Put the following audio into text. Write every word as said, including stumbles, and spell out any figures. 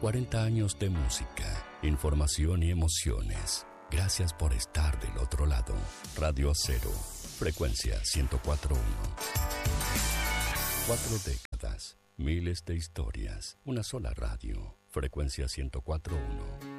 cuarenta años de música, información y emociones. Gracias por estar del otro lado. Radio Cero, frecuencia ciento cuatro punto uno. Cuatro décadas, miles de historias, una sola radio, frecuencia ciento cuatro punto uno.